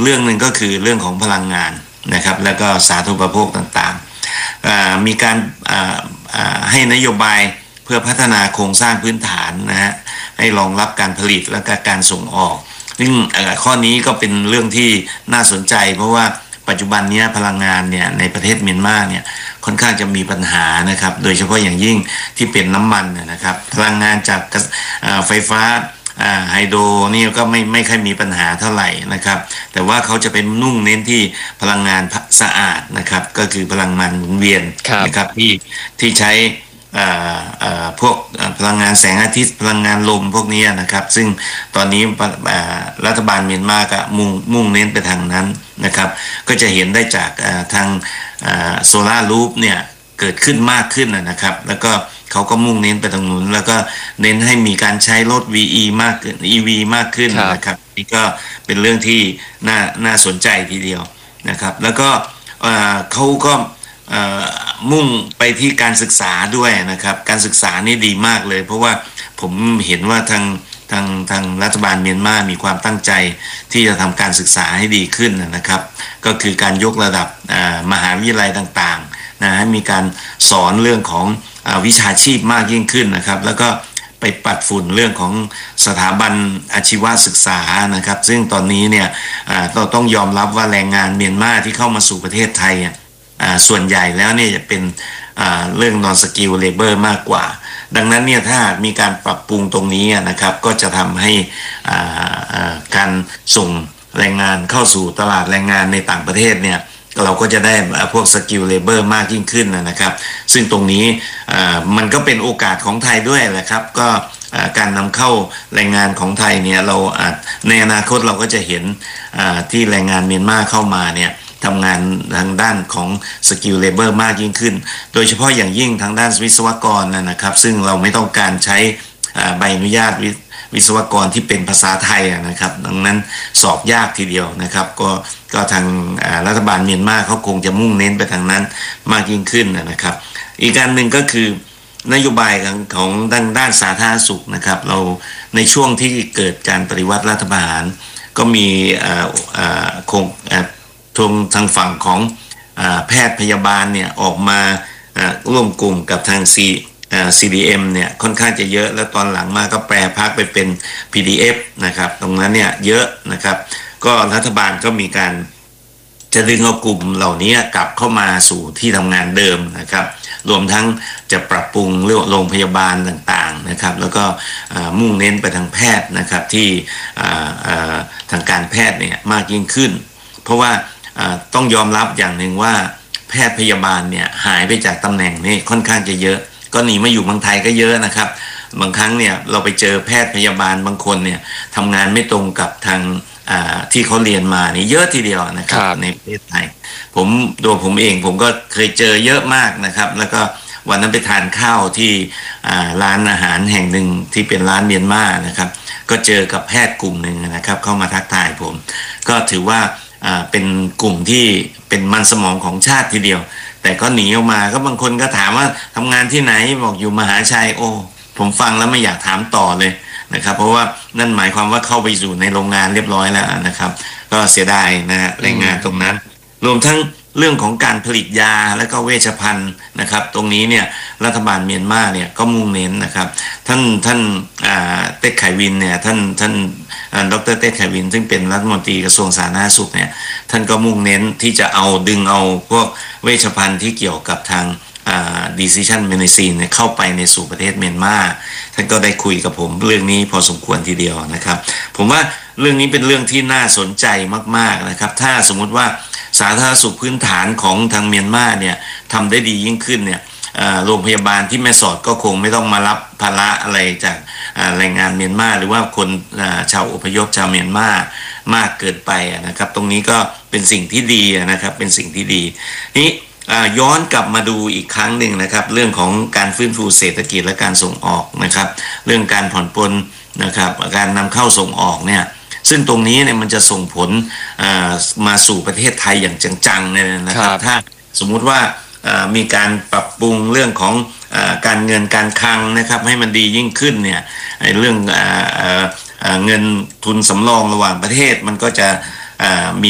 เรื่องหนึ่งก็คือเรื่องของพลังงานนะครับแล้วก็สาธารณูปโภคต่างๆมีการให้นโยบายเพื่อพัฒนาโครงสร้างพื้นฐานนะฮะให้รองรับการผลิตและการส่งออกซึ่งข้อนี้ก็เป็นเรื่องที่น่าสนใจเพราะว่าปัจจุบันนี้พลังงานเนี่ยในประเทศเมียนมาเนี่ยค่อนข้างจะมีปัญหานะครับโดยเฉพาะอย่างยิ่งที่เป็นน้ำมันนะครับพลังงานจากไฟฟ้าไฮโดรนี่ก็ไม่ค่อยมีปัญหาเท่าไหร่นะครับแต่ว่าเขาจะเป็นนุ่งเน้นที่พลังงานสะอาดนะครับก็คือพลังงานหมุนเวียนนะครับที่ใช้พวกพลังงานแสงอาทิตย์พลังงานลมพวกนี้นะครับซึ่งตอนนี้รัฐบาลเมียนมาก็มุ่งเน้นไปทางนั้นนะครับก็จะเห็นได้จากทางโซล่ารูฟเนี่ยเกิดขึ้นมากขึ้นนะครับแล้วก็เขาก็มุ่งเน้นไปทางนู้นแล้วก็เน้นให้มีการใช้รถ VE มากขึ้น EV มากขึ้นนะครับนี่ก็เป็นเรื่องที่น่าสนใจทีเดียวนะครับแล้วก็เขาก็มุ่งไปที่การศึกษาด้วยนะครับการศึกษานี่ดีมากเลยเพราะว่าผมเห็นว่าทางรัฐบาลเมียนมามีความตั้งใจที่จะทำการศึกษาให้ดีขึ้นนะครับก็คือการยกระดับมหาวิทยาลัยต่างๆนะให้มีการสอนเรื่องของวิชาชีพมากยิ่งขึ้นนะครับแล้วก็ไปปัดฝุ่นเรื่องของสถาบันอาชีวศึกษานะครับซึ่งตอนนี้เนี่ยเราต้องยอมรับว่าแรงงานเมียนมาที่เข้ามาสู่ประเทศไทยส่วนใหญ่แล้วเนี่ยจะเป็นเรื่อง non skill labor มากกว่าดังนั้นเนี่ยถ้ามีการปรับปรุงตรงนี้นะครับก็จะทำให้การส่งแรงงานเข้าสู่ตลาดแรงงานในต่างประเทศเนี่ยเราก็จะได้พวก skill labor มากยิ่งขึ้นนะครับซึ่งตรงนี้มันก็เป็นโอกาสของไทยด้วยแหละครับก็การนำเข้าแรงงานของไทยเนี่ยเราในอนาคตเราก็จะเห็นที่แรงงานเมียนมาเข้ามาเนี่ยทำงานทางด้านของสกิลเลเบอร์มากยิ่งขึ้นโดยเฉพาะอย่างยิ่งทางด้านวิศวกรนะครับซึ่งเราไม่ต้องการใช้ใบอนุญาตวิศวกรที่เป็นภาษาไทยนะครับดังนั้นสอบยากทีเดียวนะครับก็ทางรัฐบาลเมียนมาเขาคงจะมุ่งเน้นไปทางนั้นมากยิ่งขึ้นนะครับอีกการหนึ่งก็คือนโยบายของด้านสาธารณสุขนะครับเราในช่วงที่เกิดการปฏิวัติรัฐประหารก็มีทางฝั่งของแพทย์พยาบาลเนี่ยออกมาร่วมกลุ่มกับทาง CDM เนี่ยค่อนข้างจะเยอะแล้วตอนหลังมาก็แปรภาคไปเป็น PDF นะครับตรงนั้นเนี่ยเยอะนะครับก็รัฐบาลก็มีการจะดึงเอากลุ่มเหล่านี้กลับเข้ามาสู่ที่ทำงานเดิมนะครับรวมทั้งจะปรับปรุงโรงพยาบาลต่างๆนะครับแล้วก็มุ่งเน้นไปทางแพทย์นะครับที่ทางการแพทย์เนี่ยมากยิ่งขึ้นเพราะว่าต้องยอมรับอย่างหนึ่งว่าแพทย์พยาบาลเนี่ยหายไปจากตำแหน่งนี้ค่อนข้างจะเยอะก็หนีมาอยู่เมืองไทยก็เยอะนะครับบางครั้งเนี่ยเราไปเจอแพทย์พยาบาลบางคนเนี่ยทำงานไม่ตรงกับทางที่เขาเรียนมานี่เยอะทีเดียวนะครับในประเทศไทยผมเองผมก็เคยเจอเยอะมากนะครับแล้วก็วันนั้นไปทานข้าวที่ร้านอาหารแห่งหนึ่งที่เป็นร้านเมียนมานะครับก็เจอกับแพทย์กลุ่มหนึ่งนะครับเข้ามาทักทายผมก็ถือว่าเป็นกลุ่มที่เป็นมันสมองของชาติทีเดียวแต่ก็หนีออกมาก็บางคนก็ถามว่าทำงานที่ไหนบอกอยู่มหาชัยโอ้ผมฟังแล้วไม่อยากถามต่อเลยนะครับเพราะว่านั่นหมายความว่าเข้าไปสู่ในโรงงานเรียบร้อยแล้วนะครับก็เสียดายนะฮะแรงงานตรงนั้นรวมทั้งเรื่องของการผลิตยาและก็เวชภัณฑ์นะครับตรงนี้เนี่ยรัฐบาลเมียนมาเนี่ยก็มุ่งเน้นนะครับท่านเต็กไขวินเนี่ยท่านดร.เต็กไขวินซึ่งเป็นรัฐมนตรีกระทรวงสาธารณสุขเนี่ยท่านก็มุ่งเน้นที่จะดึงเอาพวกเวชภัณฑ์ที่เกี่ยวกับทางdecision medicine เนี่ยเข้าไปในสู่ประเทศเมียนมาท่านก็ได้คุยกับผมเรื่องนี้พอสมควรทีเดียวนะครับผมว่าเรื่องนี้เป็นเรื่องที่น่าสนใจมากๆนะครับถ้าสมมุติว่าสาธารณสุขพื้นฐานของทางเมียนมาเนี่ยทำได้ดียิ่งขึ้นเนี่ยโรงพยาบาลที่แม่สอดก็คงไม่ต้องมารับภาระอะไรจากแรงงานเมียนมาหรือว่าคนชาวอพยพชาวเมียนมามากเกินไปนะครับตรงนี้ก็เป็นสิ่งที่ดีนะครับเป็นสิ่งที่ดีนี้ย้อนกลับมาดูอีกครั้งหนึ่งนะครับเรื่องของการฟื้นฟูเศรษฐกิจและการส่งออกนะครับเรื่องการผ่อนปลนนะครับการนำเข้าส่งออกเนี่ยซึ่งตรงนี้เนี่ยมันจะส่งผลมาสู่ประเทศไทยอย่างจังๆเนี่ยนะครับถ้าสมมุติว่ามีการปรับปรุงเรื่องของการเงินการคลังนะครับให้มันดียิ่งขึ้นเนี่ยเรื่องเงินทุนสำรองระหว่างประเทศมันก็จะมี